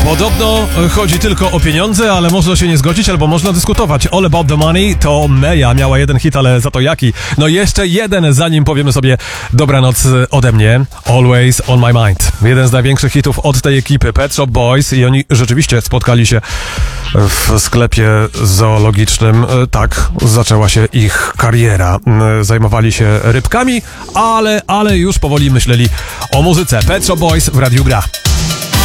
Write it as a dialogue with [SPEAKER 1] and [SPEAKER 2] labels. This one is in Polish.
[SPEAKER 1] Podobno chodzi tylko o pieniądze, ale można się nie zgodzić albo można dyskutować. All About the Money to Meja miała jeden hit, ale za to jaki? No jeszcze jeden, zanim powiemy sobie dobranoc ode mnie. Always on my mind. Jeden z największych hitów od tej ekipy, Pet Shop Boys, i oni rzeczywiście spotkali się w sklepie zoologicznym. Tak, zaczęła się ich kariera. Zajmowali się rybkami, ale już powoli myśleli o muzyce. Pet Shop Boys w Radiu Gra.